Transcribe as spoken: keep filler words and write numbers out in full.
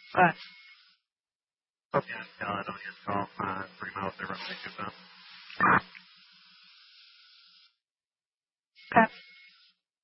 But, Okay, I'm telling on your call. Uh, three miles over. Thank you, so. okay.